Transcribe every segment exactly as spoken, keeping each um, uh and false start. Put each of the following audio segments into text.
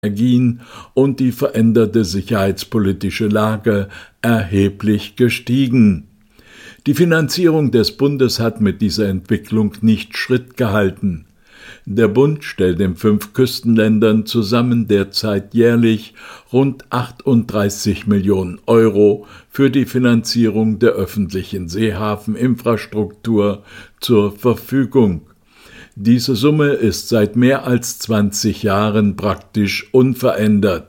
Energien und die veränderte sicherheitspolitische Lage erheblich gestiegen. Die Finanzierung des Bundes hat mit dieser Entwicklung nicht Schritt gehalten. Der Bund stellt den fünf Küstenländern zusammen derzeit jährlich rund achtunddreißig Millionen Euro für die Finanzierung der öffentlichen Seehafeninfrastruktur zur Verfügung. Diese Summe ist seit mehr als zwanzig Jahren praktisch unverändert.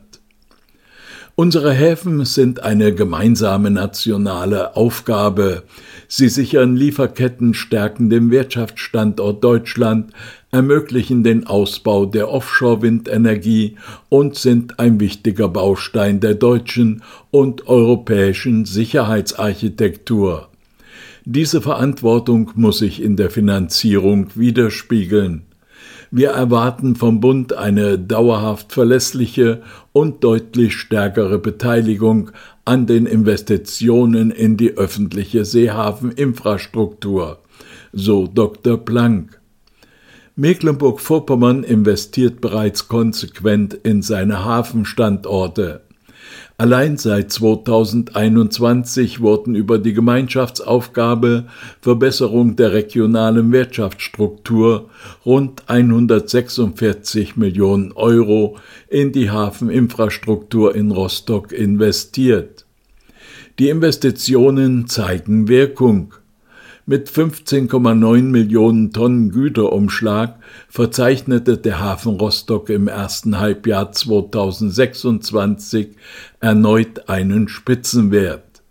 Unsere Häfen sind eine gemeinsame nationale Aufgabe. Sie sichern Lieferketten, stärken den Wirtschaftsstandort Deutschland, ermöglichen den Ausbau der Offshore-Windenergie und sind ein wichtiger Baustein der deutschen und europäischen Sicherheitsarchitektur. Diese Verantwortung muss sich in der Finanzierung widerspiegeln. Wir erwarten vom Bund eine dauerhaft verlässliche und deutlich stärkere Beteiligung an den Investitionen in die öffentliche Seehafeninfrastruktur, so Doktor Planck. Mecklenburg-Vorpommern investiert bereits konsequent in seine Hafenstandorte. Allein seit zweitausendeinundzwanzig wurden über die Gemeinschaftsaufgabe Verbesserung der regionalen Wirtschaftsstruktur rund hundertsechsundvierzig Millionen Euro in die Hafeninfrastruktur in Rostock investiert. Die Investitionen zeigen Wirkung. Mit fünfzehn Komma neun Millionen Tonnen Güterumschlag verzeichnete der Hafen Rostock im ersten Halbjahr zweitausendsechsundzwanzig erneut einen Spitzenwert.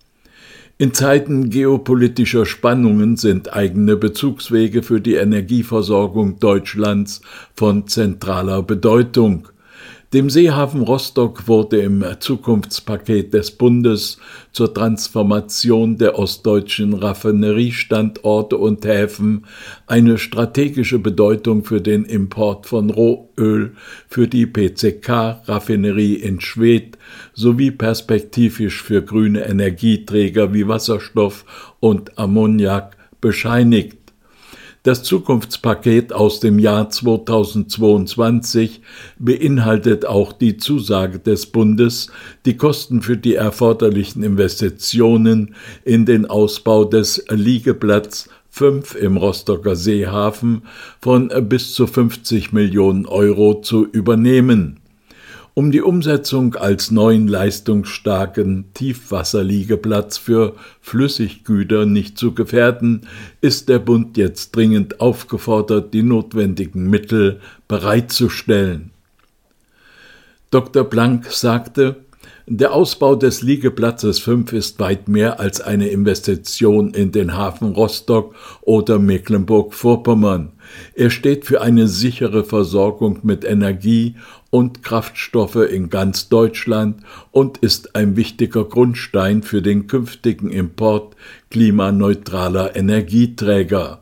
In Zeiten geopolitischer Spannungen sind eigene Bezugswege für die Energieversorgung Deutschlands von zentraler Bedeutung. Dem Seehafen Rostock wurde im Zukunftspaket des Bundes zur Transformation der ostdeutschen Raffineriestandorte und Häfen eine strategische Bedeutung für den Import von Rohöl für die P C K-Raffinerie in Schwedt sowie perspektivisch für grüne Energieträger wie Wasserstoff und Ammoniak bescheinigt. Das Zukunftspaket aus dem Jahr zweitausendzweiundzwanzig beinhaltet auch die Zusage des Bundes, die Kosten für die erforderlichen Investitionen in den Ausbau des Liegeplatz fünf im Rostocker Seehafen von bis zu fünfzig Millionen Euro zu übernehmen. Um die Umsetzung als neuen leistungsstarken Tiefwasserliegeplatz für Flüssiggüter nicht zu gefährden, ist der Bund jetzt dringend aufgefordert, die notwendigen Mittel bereitzustellen. Doktor Planck sagte, der Ausbau des Liegeplatzes fünf ist weit mehr als eine Investition in den Hafen Rostock oder Mecklenburg-Vorpommern. Er steht für eine sichere Versorgung mit Energie und Kraftstoffe in ganz Deutschland und ist ein wichtiger Grundstein für den künftigen Import klimaneutraler Energieträger.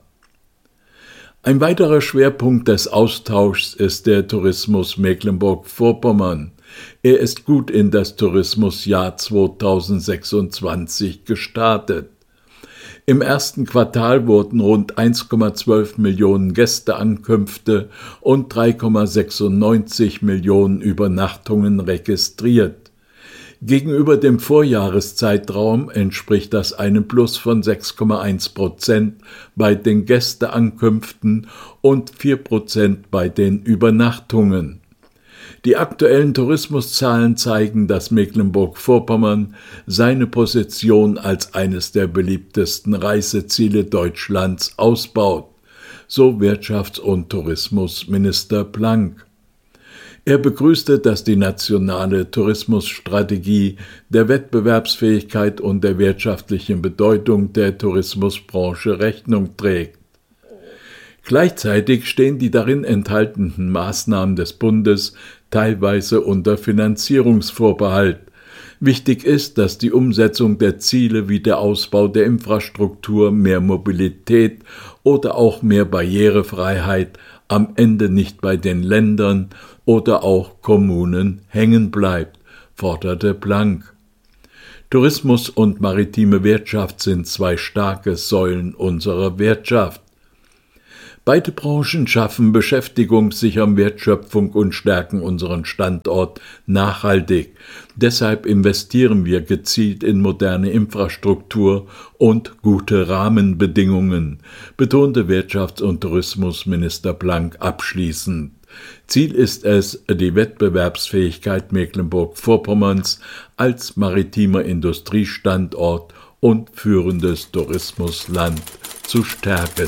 Ein weiterer Schwerpunkt des Austauschs ist der Tourismus Mecklenburg-Vorpommern. Er ist gut in das Tourismusjahr zweitausendsechsundzwanzig gestartet. Im ersten Quartal wurden rund eins Komma zwölf Millionen Gästeankünfte und drei Komma sechsundneunzig Millionen Übernachtungen registriert. Gegenüber dem Vorjahreszeitraum entspricht das einem Plus von sechs Komma eins Prozent bei den Gästeankünften und vier Prozent bei den Übernachtungen. Die aktuellen Tourismuszahlen zeigen, dass Mecklenburg-Vorpommern seine Position als eines der beliebtesten Reiseziele Deutschlands ausbaut, so Wirtschafts- und Tourismusminister Planck. Er begrüßte, dass die nationale Tourismusstrategie der Wettbewerbsfähigkeit und der wirtschaftlichen Bedeutung der Tourismusbranche Rechnung trägt. Gleichzeitig stehen die darin enthaltenen Maßnahmen des Bundes teilweise unter Finanzierungsvorbehalt. Wichtig ist, dass die Umsetzung der Ziele wie der Ausbau der Infrastruktur, mehr Mobilität oder auch mehr Barrierefreiheit am Ende nicht bei den Ländern oder auch Kommunen hängen bleibt, forderte Planck. Tourismus und maritime Wirtschaft sind zwei starke Säulen unserer Wirtschaft. Beide Branchen schaffen Beschäftigung, sichern Wertschöpfung und stärken unseren Standort nachhaltig. Deshalb investieren wir gezielt in moderne Infrastruktur und gute Rahmenbedingungen, betonte Wirtschafts- und Tourismusminister Blank abschließend. Ziel ist es, die Wettbewerbsfähigkeit Mecklenburg-Vorpommerns als maritimer Industriestandort und führendes Tourismusland zu stärken.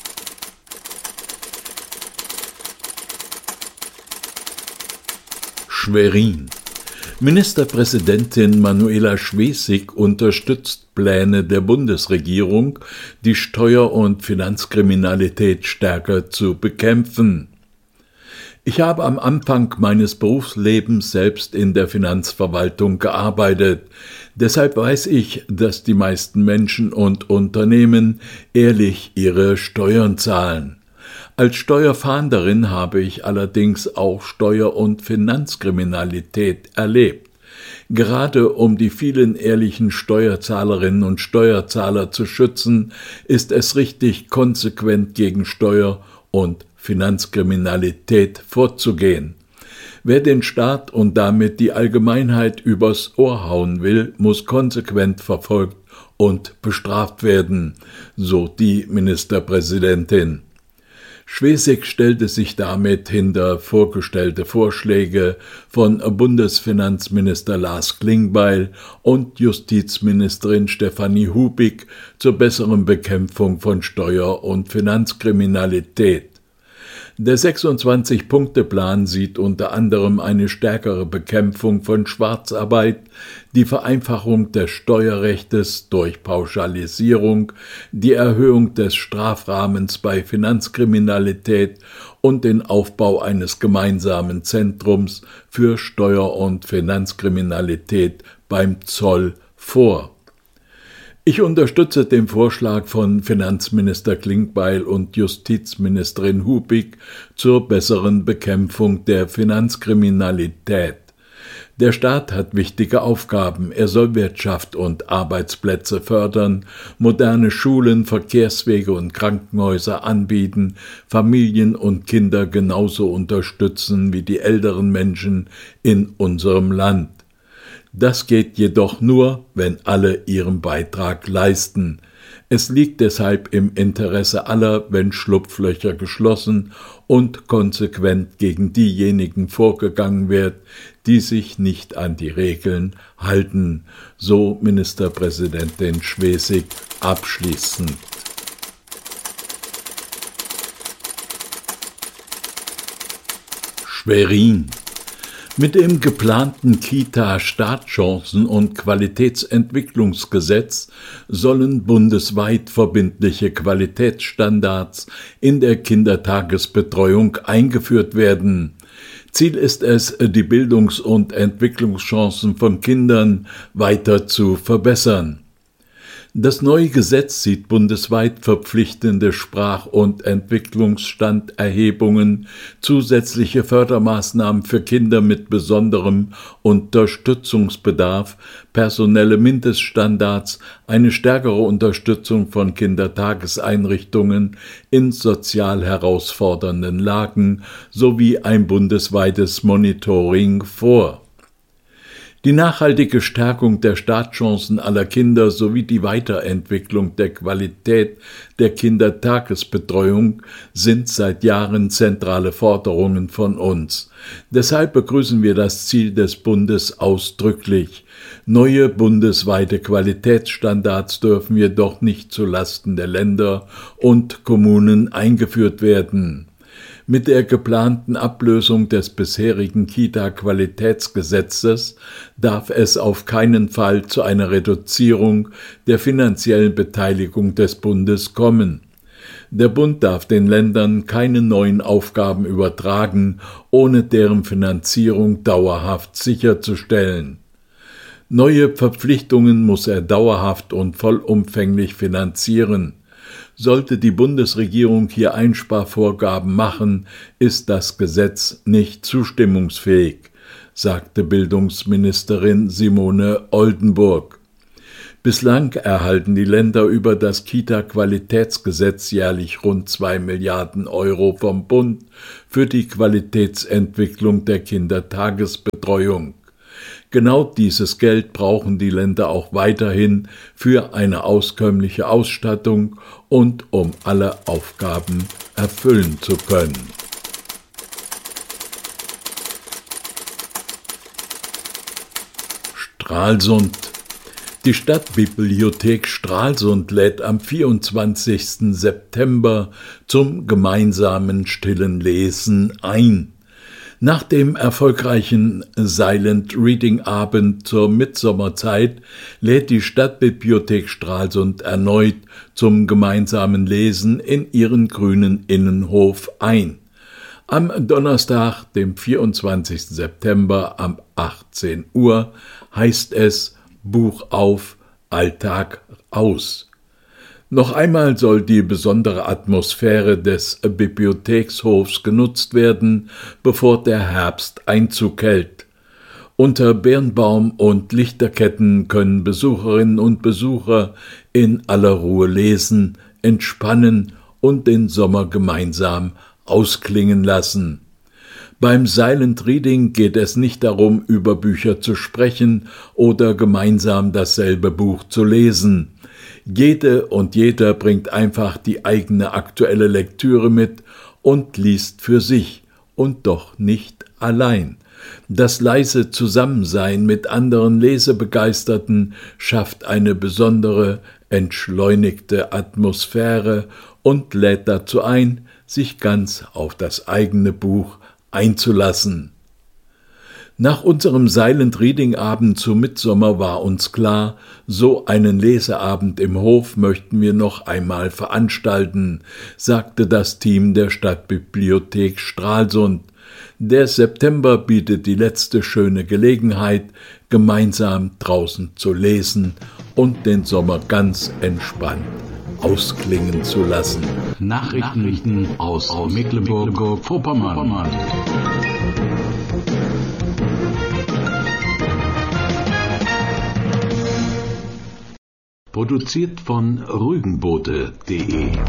Schwerin. Ministerpräsidentin Manuela Schwesig unterstützt Pläne der Bundesregierung, die Steuer- und Finanzkriminalität stärker zu bekämpfen. Ich habe am Anfang meines Berufslebens selbst in der Finanzverwaltung gearbeitet. Deshalb weiß ich, dass die meisten Menschen und Unternehmen ehrlich ihre Steuern zahlen. Als Steuerfahnderin habe ich allerdings auch Steuer- und Finanzkriminalität erlebt. Gerade um die vielen ehrlichen Steuerzahlerinnen und Steuerzahler zu schützen, ist es richtig, konsequent gegen Steuer- und Finanzkriminalität vorzugehen. Wer den Staat und damit die Allgemeinheit übers Ohr hauen will, muss konsequent verfolgt und bestraft werden, so die Ministerpräsidentin. Schwesig stellte sich damit hinter vorgestellte Vorschläge von Bundesfinanzminister Lars Klingbeil und Justizministerin Stefanie Hubig zur besseren Bekämpfung von Steuer- und Finanzkriminalität. Der sechsundzwanzig-Punkte-Plan sieht unter anderem eine stärkere Bekämpfung von Schwarzarbeit, die Vereinfachung des Steuerrechtes durch Pauschalisierung, die Erhöhung des Strafrahmens bei Finanzkriminalität und den Aufbau eines gemeinsamen Zentrums für Steuer- und Finanzkriminalität beim Zoll vor. Ich unterstütze den Vorschlag von Finanzminister Klingbeil und Justizministerin Hubig zur besseren Bekämpfung der Finanzkriminalität. Der Staat hat wichtige Aufgaben. Er soll Wirtschaft und Arbeitsplätze fördern, moderne Schulen, Verkehrswege und Krankenhäuser anbieten, Familien und Kinder genauso unterstützen wie die älteren Menschen in unserem Land. Das geht jedoch nur, wenn alle ihren Beitrag leisten. Es liegt deshalb im Interesse aller, wenn Schlupflöcher geschlossen und konsequent gegen diejenigen vorgegangen wird, die sich nicht an die Regeln halten, so Ministerpräsidentin Schwesig abschließend. Schwerin. Mit dem geplanten Kita-Startchancen- und Qualitätsentwicklungsgesetz sollen bundesweit verbindliche Qualitätsstandards in der Kindertagesbetreuung eingeführt werden. Ziel ist es, die Bildungs- und Entwicklungschancen von Kindern weiter zu verbessern. Das neue Gesetz sieht bundesweit verpflichtende Sprach- und Entwicklungsstanderhebungen, zusätzliche Fördermaßnahmen für Kinder mit besonderem Unterstützungsbedarf, personelle Mindeststandards, eine stärkere Unterstützung von Kindertageseinrichtungen in sozial herausfordernden Lagen sowie ein bundesweites Monitoring vor. Die nachhaltige Stärkung der Startchancen aller Kinder sowie die Weiterentwicklung der Qualität der Kindertagesbetreuung sind seit Jahren zentrale Forderungen von uns. Deshalb begrüßen wir das Ziel des Bundes ausdrücklich. Neue bundesweite Qualitätsstandards dürfen jedoch nicht zulasten der Länder und Kommunen eingeführt werden. Mit der geplanten Ablösung des bisherigen Kita-Qualitätsgesetzes darf es auf keinen Fall zu einer Reduzierung der finanziellen Beteiligung des Bundes kommen. Der Bund darf den Ländern keine neuen Aufgaben übertragen, ohne deren Finanzierung dauerhaft sicherzustellen. Neue Verpflichtungen muss er dauerhaft und vollumfänglich finanzieren. Sollte die Bundesregierung hier Einsparvorgaben machen, ist das Gesetz nicht zustimmungsfähig, sagte Bildungsministerin Simone Oldenburg. Bislang erhalten die Länder über das Kita-Qualitätsgesetz jährlich rund zwei Milliarden Euro vom Bund für die Qualitätsentwicklung der Kindertagesbetreuung. Genau dieses Geld brauchen die Länder auch weiterhin für eine auskömmliche Ausstattung und um alle Aufgaben erfüllen zu können. Stralsund. Die Stadtbibliothek Stralsund lädt am vierundzwanzigsten September zum gemeinsamen stillen Lesen ein. Nach dem erfolgreichen Silent Reading Abend zur Mittsommerzeit lädt die Stadtbibliothek Stralsund erneut zum gemeinsamen Lesen in ihren grünen Innenhof ein. Am Donnerstag, dem vierundzwanzigsten September um achtzehn Uhr, heißt es Buch auf, Alltag aus. Noch einmal soll die besondere Atmosphäre des Bibliothekshofs genutzt werden, bevor der Herbst Einzug hält. Unter Birnbaum und Lichterketten können Besucherinnen und Besucher in aller Ruhe lesen, entspannen und den Sommer gemeinsam ausklingen lassen. Beim Silent Reading geht es nicht darum, über Bücher zu sprechen oder gemeinsam dasselbe Buch zu lesen. Jede und jeder bringt einfach die eigene aktuelle Lektüre mit und liest für sich und doch nicht allein. Das leise Zusammensein mit anderen Lesebegeisterten schafft eine besondere, entschleunigte Atmosphäre und lädt dazu ein, sich ganz auf das eigene Buch einzulassen. Nach unserem Silent Reading Abend zu Mittsommer war uns klar, so einen Leseabend im Hof möchten wir noch einmal veranstalten, sagte das Team der Stadtbibliothek Stralsund. Der September bietet die letzte schöne Gelegenheit, gemeinsam draußen zu lesen und den Sommer ganz entspannt ausklingen zu lassen. Nachrichten aus Mecklenburg-Vorpommern. Produziert von Rügenboote punkt de